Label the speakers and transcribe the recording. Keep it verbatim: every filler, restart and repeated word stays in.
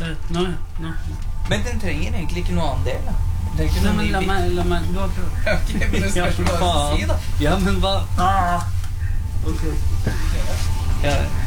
Speaker 1: nå, nå.
Speaker 2: Men den trenger egentlig ikke noe annen del, da. Det er ikke
Speaker 1: Nei,
Speaker 2: noe
Speaker 1: men
Speaker 2: ny
Speaker 1: la
Speaker 2: bit.
Speaker 1: meg, la meg, du har prøvd.
Speaker 2: Ok, men det skal
Speaker 1: Ja,
Speaker 2: ikke bare
Speaker 1: faen.
Speaker 2: si, da.
Speaker 1: Ja, men hva? Ah. Ok.
Speaker 2: Ja,